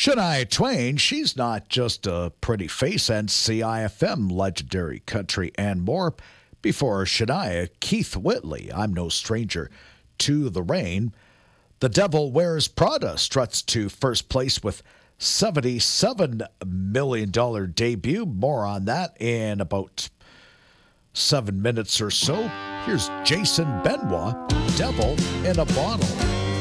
Shania Twain, she's not just a pretty face, and CIFM legendary country and more. Before Shania, Keith Whitley, I'm no stranger to the rain. The Devil Wears Prada struts to first place with $77 million debut. More on that in about 7 minutes or so. Here's Jason Benoit, Devil in a Bottle.